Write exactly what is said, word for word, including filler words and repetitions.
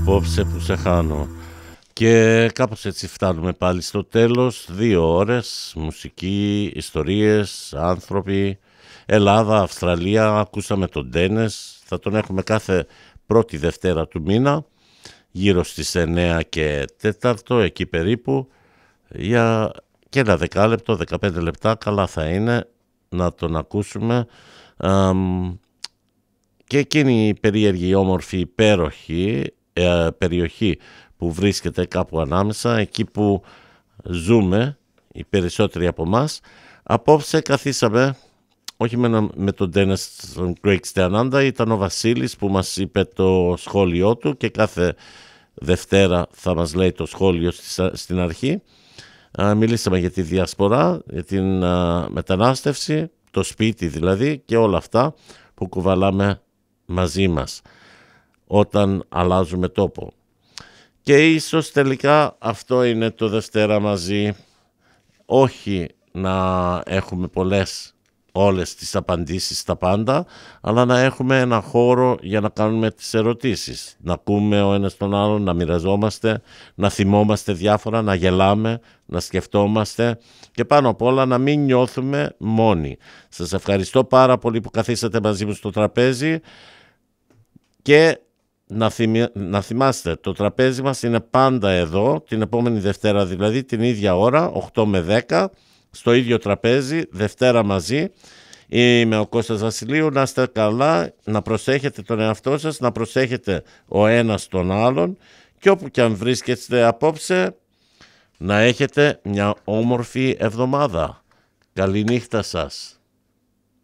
απόψε που σε χάνω. Και κάπως έτσι φτάνουμε πάλι στο τέλος. Δύο ώρες, μουσική, ιστορίες, άνθρωποι, Ελλάδα, Αυστραλία. Ακούσαμε τον Ντένες, θα τον έχουμε κάθε πρώτη Δευτέρα του μήνα, γύρω στις εννέα και τέταρτο, εκεί περίπου, για και ένα δεκάλεπτο, δεκαπέντε λεπτά, καλά θα είναι να τον ακούσουμε. Αμ, και εκείνη η περίεργη, όμορφη, υπέροχη ε, περιοχή που βρίσκεται κάπου ανάμεσα, εκεί που ζούμε οι περισσότεροι από μας. Απόψε καθίσαμε, όχι με, με τον Ντένες στον Great Stiananda, ήταν ο Βασίλης που μας είπε το σχόλιο του και κάθε Δευτέρα θα μας λέει το σχόλιο στην αρχή. Α, μιλήσαμε για τη διασπορά, για την α, μετανάστευση, το σπίτι δηλαδή και όλα αυτά που κουβαλάμε μαζί μας όταν αλλάζουμε τόπο. Και ίσως τελικά αυτό είναι το Δευτέρα μαζί, όχι να έχουμε πολλές όλες τις απαντήσεις στα πάντα, αλλά να έχουμε ένα χώρο για να κάνουμε τις ερωτήσεις, να ακούμε ο ένας τον άλλον, να μοιραζόμαστε, να θυμόμαστε διάφορα, να γελάμε, να σκεφτόμαστε και πάνω απ' όλα να μην νιώθουμε μόνοι. Σας ευχαριστώ πάρα πολύ που καθίσατε μαζί μου στο τραπέζι και να, θυμι... να θυμάστε, το τραπέζι μας είναι πάντα εδώ, την επόμενη Δευτέρα δηλαδή, την ίδια ώρα, οκτώ με δέκα, στο ίδιο τραπέζι, Δευτέρα μαζί. Είμαι ο Κώστας Βασιλείου, να είστε καλά, να προσέχετε τον εαυτό σας, να προσέχετε ο ένας τον άλλον και όπου και αν βρίσκεστε απόψε, να έχετε μια όμορφη εβδομάδα. Καληνύχτα σας.